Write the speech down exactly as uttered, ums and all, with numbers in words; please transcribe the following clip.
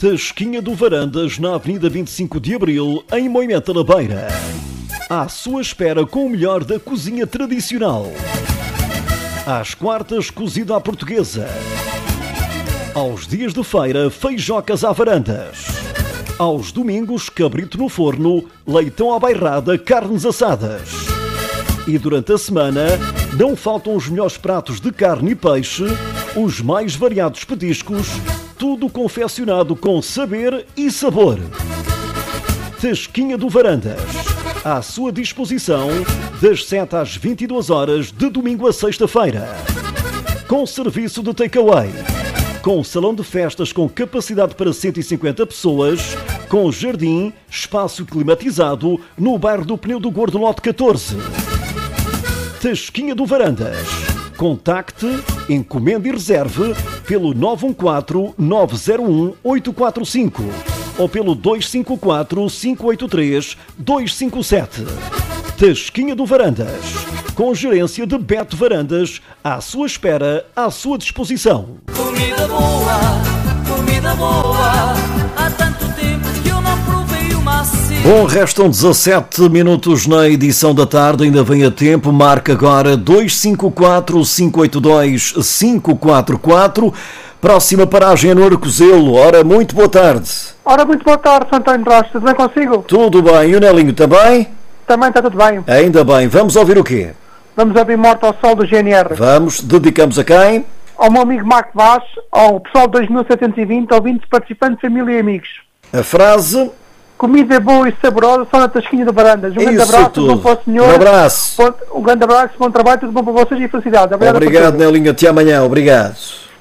Tasquinha do Varandas, na Avenida vinte e cinco de Abril, em Moimenta da Beira. À sua espera com o melhor da cozinha tradicional. Às quartas, cozido à portuguesa. Aos dias de feira, feijocas à varandas. Aos domingos, cabrito no forno, leitão à bairrada, carnes assadas. E durante a semana, não faltam os melhores pratos de carne e peixe, os mais variados petiscos, tudo confeccionado com saber e sabor. Tasquinha do Varandas, à sua disposição, das sete às vinte e duas horas, de domingo a sexta-feira. Com serviço de takeaway, com salão de festas com capacidade para cento e cinquenta pessoas, com jardim, espaço climatizado, no bairro do Pneu do Gordo Lote catorze. Tasquinha do Varandas. Contacte, encomende e reserve pelo nove um quatro, nove zero um, oito quatro cinco ou pelo dois cinco quatro, cinco oito três, dois cinco sete. Tasquinha do Varandas, com gerência de Beto Varandas, à sua espera, à sua disposição. Comida boa, comida boa, há tanto tempo que eu não provei uma assim. Bom, restam dezassete minutos na edição da tarde, ainda vem a tempo, marca agora dois cinco quatro, cinco oito dois, cinco quatro quatro. Próxima paragem é no Arcozelo. Ora, muito boa tarde. Ora, muito boa tarde, António Rocha. Tudo bem consigo? Tudo bem. E o Nelinho também? Também está tudo bem. Ainda bem. Vamos ouvir o quê? Vamos ouvir Morte ao Sol do G N R. Vamos. Dedicamos a quem? Ao meu amigo Marco Vaz, ao pessoal de dois mil setecentos e vinte, ouvintes, participantes, família e amigos. A frase? Comida boa e saborosa só na Tasquinha do Varandas. Um grande Isso abraço, tudo. bom para o senhor. Um abraço. Um grande abraço, bom trabalho, tudo bom para vocês e felicidade. Obrigado, Obrigado, Nelinho. Até amanhã. Obrigado.